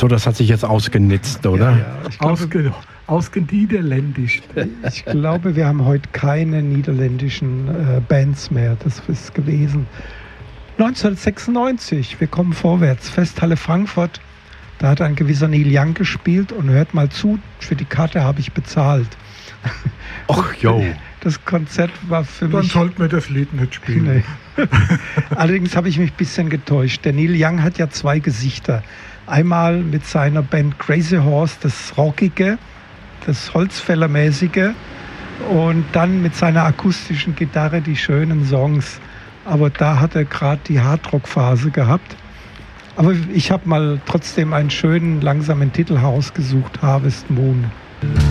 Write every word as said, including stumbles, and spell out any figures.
So, das hat sich jetzt ausgenetzt, oder? Ja, ja. Ich glaube, Ausge, ausgeniederländisch. ich glaube, wir haben heute keine niederländischen äh, Bands mehr. Das ist gewesen neunzehnhundertsechsundneunzig. Wir kommen vorwärts. Festhalle Frankfurt. Da hat ein gewisser Neil Young gespielt und hört mal zu, für die Karte habe ich bezahlt. Ach, jo. Das Konzert war für Dann mich... sollten wir das Lied nicht spielen. Nee. Allerdings habe ich mich ein bisschen getäuscht. Der Neil Young hat ja zwei Gesichter. Einmal mit seiner Band Crazy Horse, das Rockige, das Holzfällermäßige, und dann mit seiner akustischen Gitarre die schönen Songs. Aber da hat er gerade die Hardrock-Phase gehabt. Aber ich habe mal trotzdem einen schönen, langsamen Titel herausgesucht, Harvest Moon.